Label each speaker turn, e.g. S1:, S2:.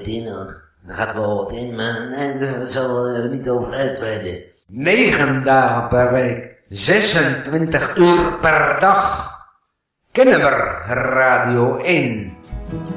S1: in hoor. Er gaat wel wat in, maar nee, daar zullen we niet over uitweiden.
S2: 9 dagen per week, 26 uur per dag. Kennemer Radio 1.